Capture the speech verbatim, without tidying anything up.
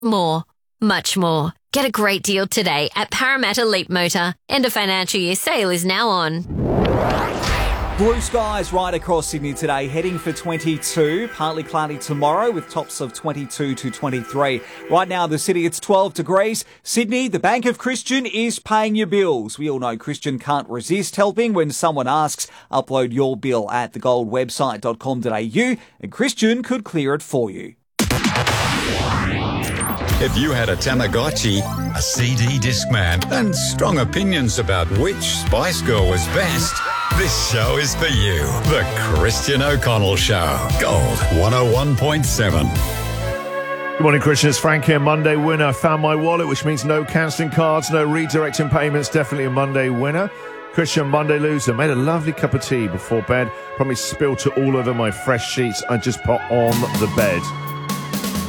More. Much more. Get a great deal today at Parramatta Leap Motor. End of financial year sale is now on. Blue skies right across Sydney today, heading for twenty-two. Partly cloudy tomorrow with tops of twenty-two to twenty-three. Right now, the city, it's twelve degrees. Sydney, the Bank of Christian is paying your bills. We all know Christian can't resist helping when someone asks. Upload your bill at the gold website dot com dot a u and Christian could clear it for you. If you had a Tamagotchi, a C D Discman, and strong opinions about which Spice Girl was best, this show is for you. The Christian O'Connell Show. Gold one oh one point seven. Good morning, Christian. It's Frank here. Monday winner. Found my wallet, which means no cancelling cards, no redirecting payments. Definitely a Monday winner. Christian, Monday loser. Made a lovely cup of tea before bed. Probably spilled it all over my fresh sheets I just put on the bed.